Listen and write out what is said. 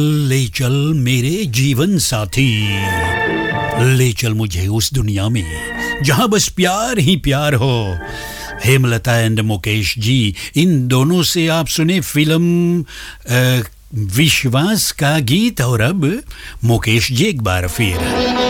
ले चल मेरे जीवन साथी, ले चल मुझे उस दुनिया में जहां बस प्यार ही प्यार हो। हेमलता एंड मुकेश जी, इन दोनों से आप सुने फिल्म विश्वास का गीत। और अब मुकेश जी एक बार फिर